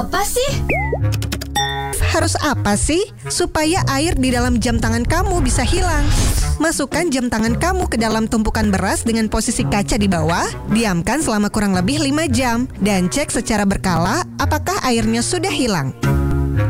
apa sih? Harus apa sih supaya air di dalam jam tangan kamu bisa hilang? Masukkan jam tangan kamu ke dalam tumpukan beras dengan posisi kaca di bawah, diamkan selama kurang lebih 5 jam, dan cek secara berkala apakah airnya sudah hilang.